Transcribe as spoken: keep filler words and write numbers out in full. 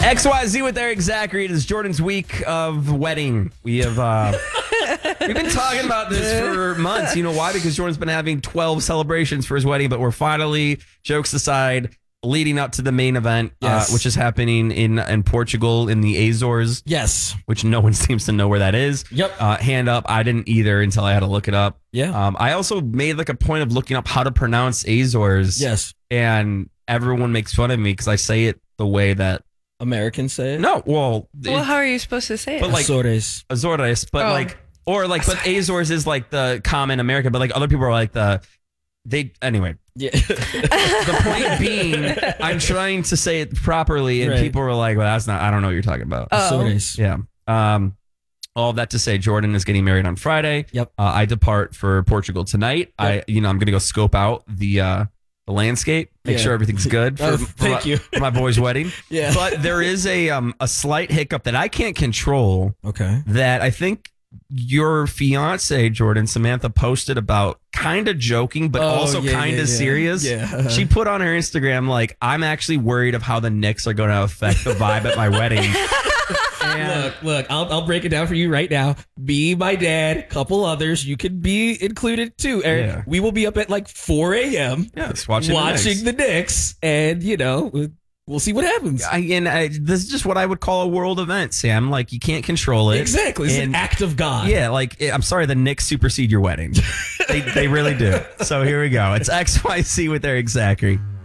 X Y Z with Eric Zachary. It is Jordan's week of wedding. We have uh, we've been talking about this for months. You know why? Because Jordan's been having twelve celebrations for his wedding, but we're finally, jokes aside, leading up to the main event, yes. uh, which is happening in in Portugal in the Azores. Yes. Which no one seems to know where that is. Yep. Uh, hand up. I didn't either until I had to look it up. Yeah. Um, I also made like a point of looking up how to pronounce Azores. Yes. And everyone makes fun of me because I say it the way that Americans say it. No, well, well, how are you supposed to say it? But like Azores, Azores, but Oh. like, or like, but Azores is like the common American, but like other people are like the, they anyway. Yeah. The point being, I'm trying to say it properly, and Right. people were like, "Well, that's not. I don't know what you're talking about." Oh. Azores. Yeah. Um, all that to say, Jordan is getting married on Friday. Yep. Uh, I depart for Portugal tonight. I, you know, I'm gonna go scope out the uh, the landscape, make Yeah. sure everything's good. For, Oh, for thank my, you. for my boy's wedding. Yeah. But there is a um a slight hiccup that I can't control. Okay. That I think your fiance Jordan Samantha posted about, kind of joking, but Oh, also yeah, kind of yeah, yeah. serious. Yeah. She put on her Instagram like, "I'm actually worried of how the Knicks are going to affect the vibe at my wedding." And Look, look, I'll, I'll break it down for you right now. Me, my dad, couple others, you could be included too, Eric. Yeah. We will be up at like four a.m. yes, watching, watching the Knicks. the Knicks, and you know, we'll see what happens. I, and I, this is just what I would call a world event, Sam. Like, you can't control it. Exactly. It's an And- act of God. Yeah, like, I'm sorry, the Knicks supersede your wedding. they, they really do. So here we go. It's X Y Z with Eric Zachary.